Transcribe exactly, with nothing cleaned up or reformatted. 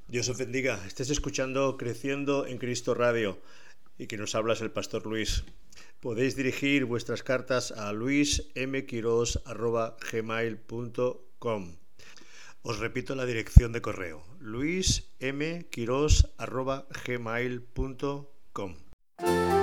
Dios os bendiga. Estés escuchando Creciendo en Cristo Radio y que nos hablas el Pastor Luis. Podéis dirigir vuestras cartas a luis m quiros arroba gmail punto com. Os repito la dirección de correo: luis m quiros arroba gmail punto com.